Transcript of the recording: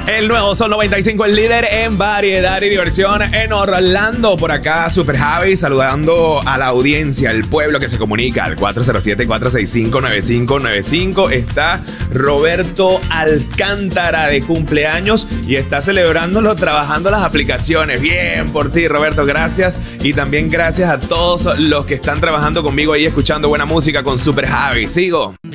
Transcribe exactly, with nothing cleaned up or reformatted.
El nuevo Sol noventa y cinco, el líder en variedad y diversión en Orlando. Por acá, Super Javi, saludando a la audiencia, al pueblo que se comunica al cuatro cero siete, cuatro seis cinco, nueve cinco nueve cinco. Está Roberto Alcántara de cumpleaños y está celebrándolo trabajando las aplicaciones. Bien por ti, Roberto, gracias. Y también gracias a todos los que están trabajando conmigo ahí, escuchando buena música con Super Javi. Sigo.